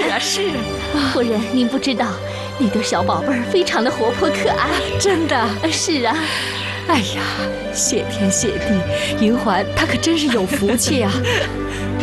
啊，是啊。 夫人，您不知道，那对小宝贝儿非常的活泼可爱。 真的？ 是啊。 哎呀，谢天谢地，银环她可真是有福气啊。